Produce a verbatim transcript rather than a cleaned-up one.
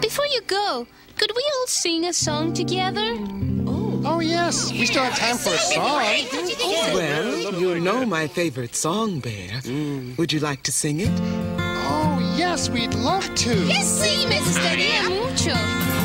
before you go, could we all sing a song together? Oh, yes. We still have time for a song. Well, you know my favorite song, Bear. Would you like to sing it? Oh, yes, we'd love to. Sí, me gustaría mucho.